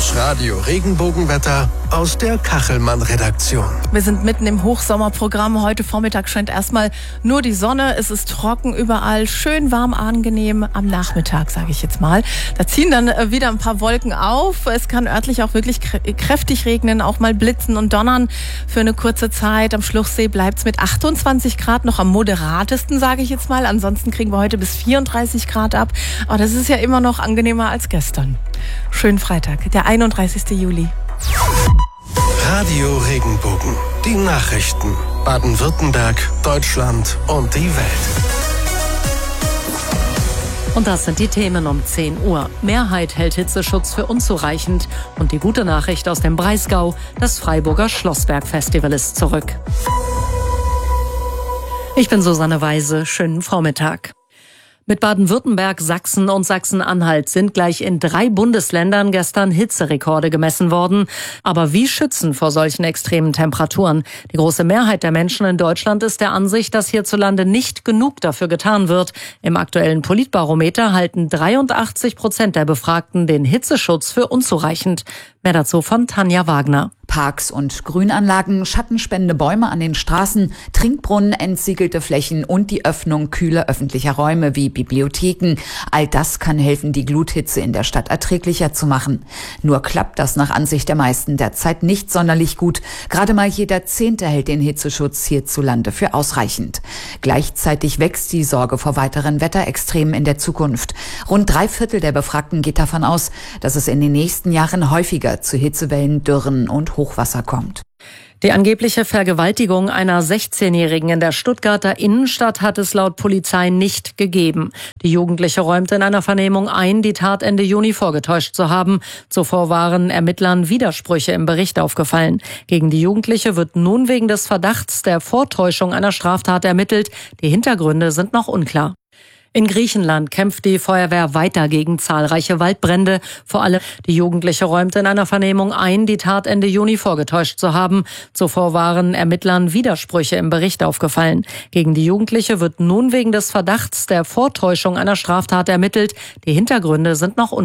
Das Radio Regenbogenwetter aus der Kachelmann-Redaktion. Wir sind mitten im Hochsommerprogramm. Heute Vormittag scheint erstmal nur die Sonne. Es ist trocken überall, schön warm, angenehm am Nachmittag, sage ich jetzt mal. Da ziehen dann wieder ein paar Wolken auf. Es kann örtlich auch wirklich kräftig regnen, auch mal blitzen und donnern für eine kurze Zeit. Am Schluchsee bleibt es mit 28 Grad noch am moderatesten, sage ich jetzt mal. Ansonsten kriegen wir heute bis 34 Grad ab. Aber das ist ja immer noch angenehmer als gestern. Schönen Freitag, der 31. Juli. Radio Regenbogen. Die Nachrichten. Baden-Württemberg, Deutschland und die Welt. Und das sind die Themen um 10 Uhr. Mehrheit hält Hitzeschutz für unzureichend. Und die gute Nachricht aus dem Breisgau: Das Freiburger Schlossberg-Festival ist zurück. Ich bin Susanne Weise. Schönen Vormittag. Mit Baden-Württemberg, Sachsen und Sachsen-Anhalt sind gleich in 3 Bundesländern gestern Hitzerekorde gemessen worden. Aber wie schützen vor solchen extremen Temperaturen? Die große Mehrheit der Menschen in Deutschland ist der Ansicht, dass hierzulande nicht genug dafür getan wird. Im aktuellen Politbarometer halten 83% der Befragten den Hitzeschutz für unzureichend. Mehr dazu von Tanja Wagner. Parks und Grünanlagen, schattenspendende Bäume an den Straßen, Trinkbrunnen, entsiegelte Flächen und die Öffnung kühler öffentlicher Räume wie Bibliotheken. All das kann helfen, die Gluthitze in der Stadt erträglicher zu machen. Nur klappt das nach Ansicht der meisten derzeit nicht sonderlich gut. Gerade mal jeder 10. hält den Hitzeschutz hierzulande für ausreichend. Gleichzeitig wächst die Sorge vor weiteren Wetterextremen in der Zukunft. Rund 3/4 der Befragten geht davon aus, dass es in den nächsten Jahren häufiger zu Hitzewellen, Dürren und Hochwasser kommt. Die angebliche Vergewaltigung einer 16-Jährigen in der Stuttgarter Innenstadt hat es laut Polizei nicht gegeben. Die Jugendliche räumte in einer Vernehmung ein, die Tat Ende Juni vorgetäuscht zu haben. Zuvor waren Ermittlern Widersprüche im Bericht aufgefallen. Gegen die Jugendliche wird nun wegen des Verdachts der Vortäuschung einer Straftat ermittelt. Die Hintergründe sind noch unklar. In Griechenland kämpft die Feuerwehr weiter gegen zahlreiche Waldbrände. Vor allem die Jugendliche räumte in einer Vernehmung ein, die Tat Ende Juni vorgetäuscht zu haben. Zuvor waren Ermittlern Widersprüche im Bericht aufgefallen. Gegen die Jugendliche wird nun wegen des Verdachts der Vortäuschung einer Straftat ermittelt. Die Hintergründe sind noch unklar.